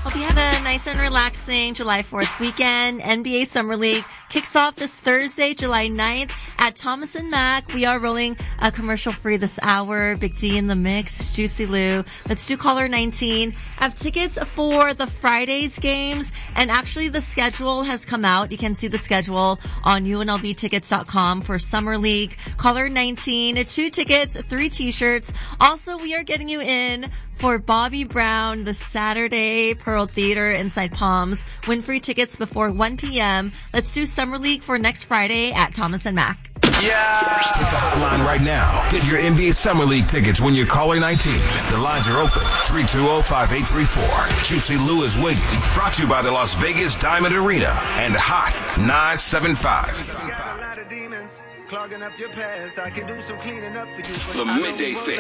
Hope you had a nice and relaxing July 4th weekend. NBA Summer League kicks off this Thursday, July 9th at Thomas & Mack. We are rolling a commercial free this hour. Big D in the mix, Juicy Lou. Let's do caller 19. I have tickets for the Friday's games, and actually the schedule has come out. You can see the schedule on UNLVtickets.com for Summer League. Caller 19, 2 tickets, 3 t-shirts. Also, we are getting you in for Bobby Brown, the Saturday Pearl Theater inside Palms. Win free tickets before 1 p.m. Let's do Summer League for next Friday at Thomas & Mack. Yeah! Hit the hotline right now. Get your NBA Summer League tickets when you're caller 19. The lines are open. 320-5834. Juicy Lou is waiting. Brought to you by the Las Vegas Diamond Arena and Hot 975. Clogging up your past, I can do some cleaning up for you. The Midday Fix.